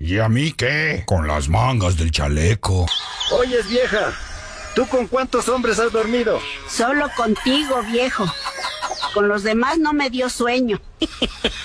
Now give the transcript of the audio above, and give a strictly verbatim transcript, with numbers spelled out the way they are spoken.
¿Y a mí qué? Con las mangas del chaleco. Oyes, vieja, ¿tú con cuántos hombres has dormido? Solo contigo, viejo. Con los demás no me dio sueño.